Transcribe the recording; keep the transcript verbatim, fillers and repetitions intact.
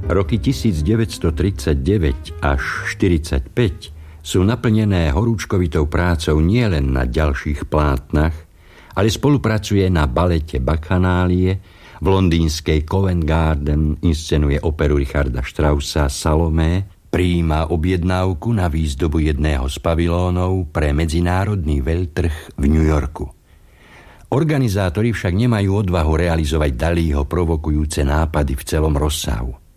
Roky devätnásťtridsaťdeväť až štyridsaťpäť sú naplnené horúčkovitou prácou nielen na ďalších plátnach, ale spolupracuje na balete Bakchanálie, v londýnskej Covent Garden inscenuje operu Richarda Straussa Salomé, prijíma objednávku na výzdobu jedného z pavilónov pre medzinárodný veľtrh v New Yorku. Organizátori však nemajú odvahu realizovať Dalího provokujúce nápady v celom rozsahu.